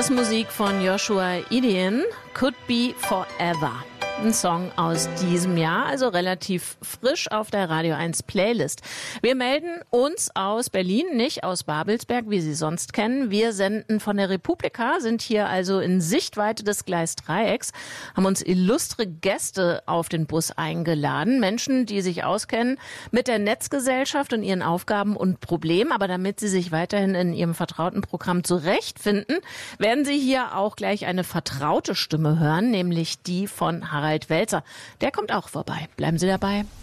Das ist Musik von Joshua Ideen, Could Be Forever. Ein Song aus diesem Jahr, also relativ frisch auf der Radio 1 Playlist. Wir melden uns aus Berlin, nicht aus Babelsberg, wie Sie sonst kennen. Wir senden von der Republika, sind hier also in Sichtweite des Gleisdreiecks, haben uns illustre Gäste auf den Bus eingeladen. Menschen, die sich auskennen mit der Netzgesellschaft und ihren Aufgaben und Problemen. Aber damit sie sich weiterhin in ihrem vertrauten Programm zurechtfinden, werden Sie hier auch gleich eine vertraute Stimme hören, nämlich die von Harald Welzer. Der kommt auch vorbei. Bleiben Sie dabei.